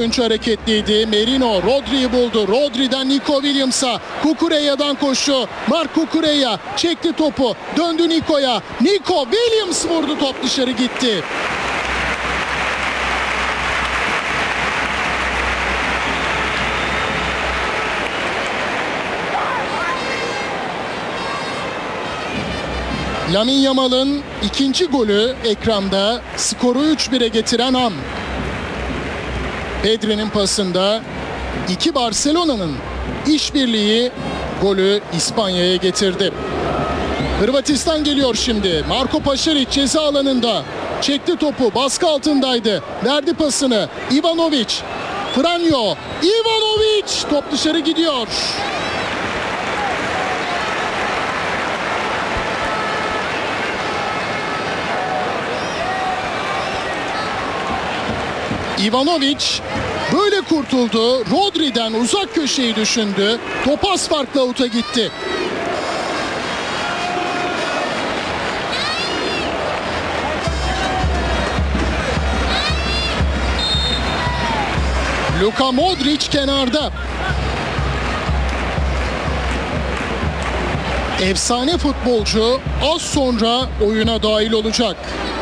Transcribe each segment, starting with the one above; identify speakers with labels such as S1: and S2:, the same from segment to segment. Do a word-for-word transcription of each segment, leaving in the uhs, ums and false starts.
S1: oyuncu hareketliydi. Merino Rodri'yi buldu. Rodri'den Nico Williams'a. Cucurella'dan koşu. Marc Cucurella çekti topu. Döndü Nico'ya. Nico Williams vurdu. Top dışarı gitti. Lamine Yamal'ın ikinci golü ekranda, skoru üç bire getiren an. Pedri'nin pasında iki Barcelona'nın işbirliği golü İspanya'ya getirdi. Hırvatistan geliyor şimdi. Marko Pašalić ceza alanında. Çekti topu, baskı altındaydı. Verdi pasını. Ivanović. Franjo. Ivanović. Top dışarı gidiyor. Ivanović böyle kurtuldu. Rodri'den uzak köşeyi düşündü. Top az farkla avuta gitti. Luka Modrić kenarda. Efsane futbolcu az sonra oyuna dahil olacak.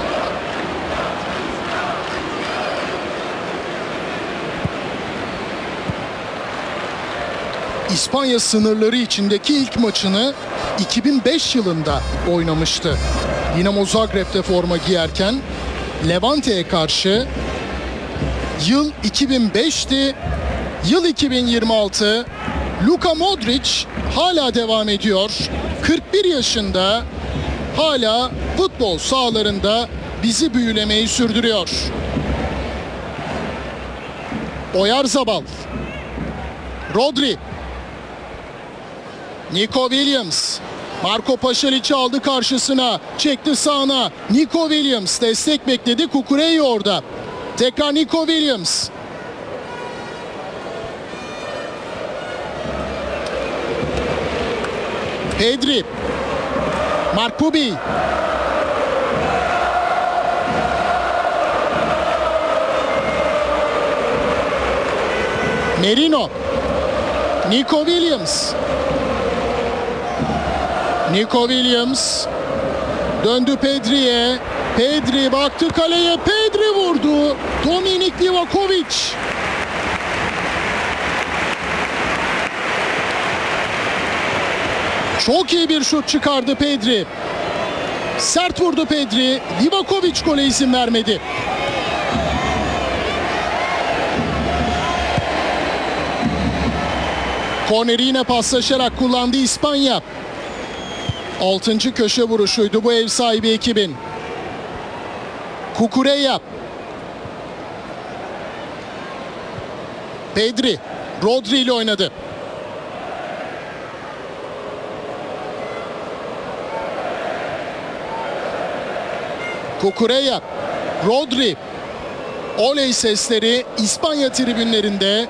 S1: İspanya sınırları içindeki ilk maçını iki bin beş yılında oynamıştı. Dinamo Zagreb'de forma giyerken Levante'ye karşı. Yıl iki bin beşti, yıl iki bin yirmi altı. Luka Modrić hala devam ediyor. kırk bir yaşında hala futbol sahalarında bizi büyülemeyi sürdürüyor. Oyarzabal. Rodri. Nico Williams. Marco Pašalić'i aldı karşısına. Çekti sağına. Nico Williams destek bekledi. Cucurella orada. Tekrar Nico Williams. Pedri. Marcubi. Merino. Nico Williams. Nico Williams döndü Pedri'ye. Pedri baktı kaleye. Pedri vurdu. Dominik Livaković. Çok iyi bir şut çıkardı Pedri. Sert vurdu Pedri. Livaković gole izin vermedi. Korneri yine paslaşarak kullandı İspanya. Altıncı köşe vuruşuydu bu ev sahibi ekibin. Cucurella. Pedri. Rodri ile oynadı. Cucurella. Rodri. Oley sesleri İspanya tribünlerinde.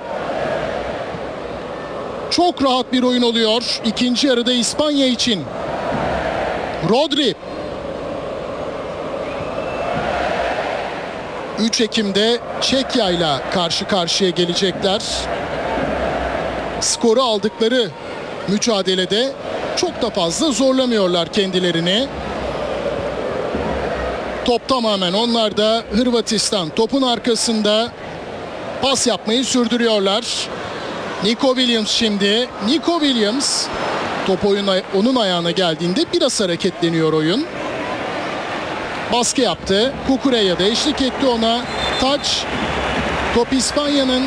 S1: Çok rahat bir oyun oluyor ikinci yarıda İspanya için. Rodri. üç Ekim'de Çekya ile karşı karşıya gelecekler. Skoru aldıkları mücadelede çok da fazla zorlamıyorlar kendilerini. Top tamamen onlarda. Hırvatistan topun arkasında pas yapmayı sürdürüyorlar. Nico Williams şimdi. Nico Williams top oyuna, onun ayağına geldiğinde biraz hareketleniyor oyun. Baskı yaptı. Cucurella da eşlik etti ona. Taç. Top İspanya'nın.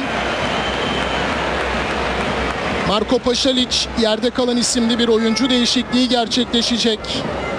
S1: Marco Pašalić yerde kalan isimli bir oyuncu değişikliği gerçekleşecek.